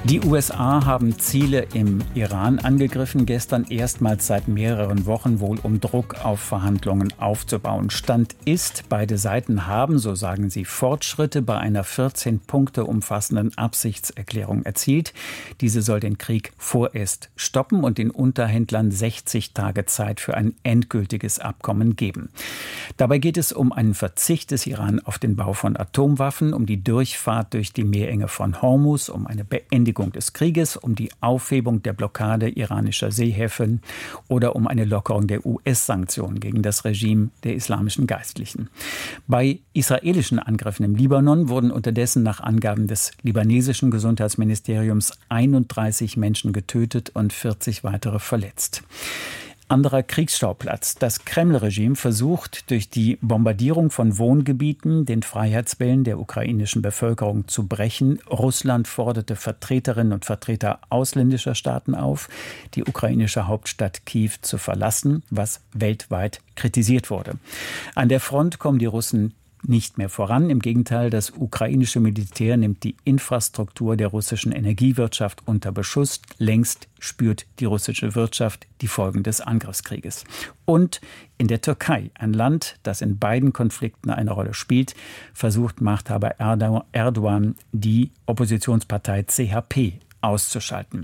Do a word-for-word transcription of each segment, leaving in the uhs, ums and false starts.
Die U S A haben Ziele im Iran angegriffen, gestern erstmals seit mehreren Wochen, wohl um Druck auf Verhandlungen aufzubauen. Stand ist, beide Seiten haben, so sagen sie, Fortschritte bei einer vierzehn Punkte umfassenden Absichtserklärung erzielt. Diese soll den Krieg vorerst stoppen und den Unterhändlern sechzig Tage Zeit für ein endgültiges Abkommen geben. Dabei geht es um einen Verzicht des Iran auf den Bau von Atomwaffen, um die Durchfahrt durch die Meerenge von Hormuz, um eine Beendigung des Krieges, um die Aufhebung der Blockade iranischer Seehäfen oder um eine Lockerung der U S-Sanktionen gegen das Regime der islamischen Geistlichen. Bei israelischen Angriffen im Libanon wurden unterdessen nach Angaben des libanesischen Gesundheitsministeriums einunddreißig Menschen getötet und vierzig weitere verletzt. Anderer Kriegsschauplatz. Das Kreml-Regime versucht, durch die Bombardierung von Wohngebieten den Freiheitswillen der ukrainischen Bevölkerung zu brechen. Russland forderte Vertreterinnen und Vertreter ausländischer Staaten auf, die ukrainische Hauptstadt Kiew zu verlassen, was weltweit kritisiert wurde. An der Front kommen die Russen nicht mehr voran. Im Gegenteil, das ukrainische Militär nimmt die Infrastruktur der russischen Energiewirtschaft unter Beschuss. Längst spürt die russische Wirtschaft die Folgen des Angriffskrieges. Und in der Türkei, ein Land, das in beiden Konflikten eine Rolle spielt, versucht Machthaber Erdogan, die Oppositionspartei C H P auszuschalten.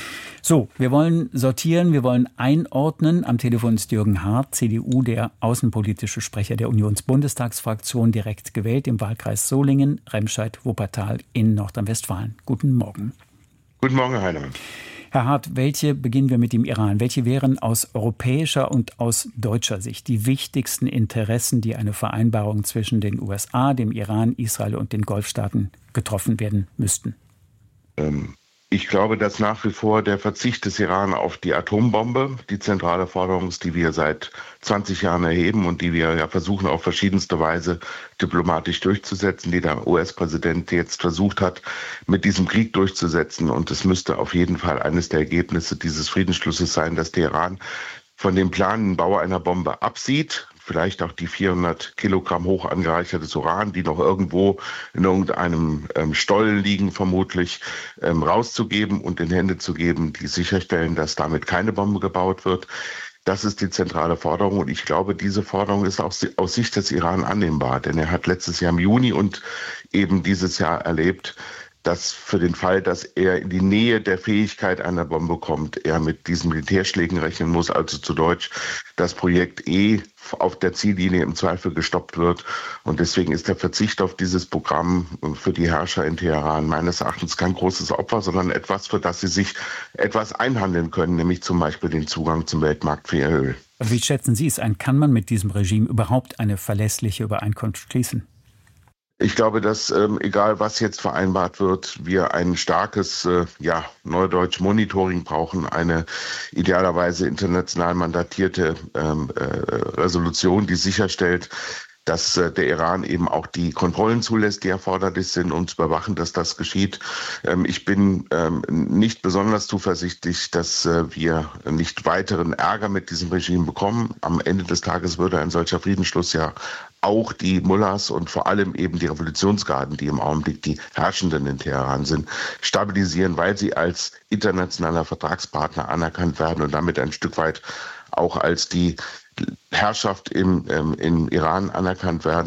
So, wir wollen sortieren, wir wollen einordnen. Am Telefon ist Jürgen Hart, C D U, der außenpolitische Sprecher der Unionsbundestagsfraktion, direkt gewählt im Wahlkreis Solingen, Remscheid-Wuppertal in Nordrhein-Westfalen. Guten Morgen. Guten Morgen, Herr Heinemann. Herr Hart, welche, beginnen wir mit dem Iran, welche wären aus europäischer und aus deutscher Sicht die wichtigsten Interessen, die eine Vereinbarung zwischen den U S A, dem Iran, Israel und den Golfstaaten getroffen werden müssten? Ähm. Ich glaube, dass nach wie vor der Verzicht des Iran auf die Atombombe die zentrale Forderung ist, die wir seit zwanzig Jahren erheben und die wir ja versuchen auf verschiedenste Weise diplomatisch durchzusetzen, die der U S-Präsident jetzt versucht hat, mit diesem Krieg durchzusetzen. Und es müsste auf jeden Fall eines der Ergebnisse dieses Friedensschlusses sein, dass der Iran von dem planenden Bau einer Bombe absieht, vielleicht auch die vierhundert Kilogramm hoch angereichertes Uran, die noch irgendwo in irgendeinem ähm, Stollen liegen, vermutlich ähm, rauszugeben und in Hände zu geben, die sicherstellen, dass damit keine Bombe gebaut wird. Das ist die zentrale Forderung und ich glaube, diese Forderung ist auch aus Sicht des Iran annehmbar, denn er hat letztes Jahr im Juni und eben dieses Jahr erlebt, dass für den Fall, dass er in die Nähe der Fähigkeit einer Bombe kommt, er mit diesen Militärschlägen rechnen muss, also zu Deutsch, das Projekt E auf der Ziellinie im Zweifel gestoppt wird. Und deswegen ist der Verzicht auf dieses Programm für die Herrscher in Teheran meines Erachtens kein großes Opfer, sondern etwas, für das sie sich etwas einhandeln können, nämlich zum Beispiel den Zugang zum Weltmarkt für ihr Öl. Wie schätzen Sie es ein? Kann man mit diesem Regime überhaupt eine verlässliche Übereinkunft schließen? Ich glaube, dass, ähm, egal was jetzt vereinbart wird, wir ein starkes, äh, ja, Neudeutsch Monitoring brauchen, eine idealerweise international mandatierte ähm, äh, Resolution, die sicherstellt, dass äh, der Iran eben auch die Kontrollen zulässt, die erforderlich sind, um zu überwachen, dass das geschieht. Ähm, ich bin ähm, nicht besonders zuversichtlich, dass äh, wir nicht weiteren Ärger mit diesem Regime bekommen. Am Ende des Tages würde ein solcher Friedensschluss ja auch die Mullahs und vor allem eben die Revolutionsgarden, die im Augenblick die Herrschenden in Teheran sind, stabilisieren, weil sie als internationaler Vertragspartner anerkannt werden und damit ein Stück weit auch als die Herrschaft im, ähm, im Iran anerkannt werden.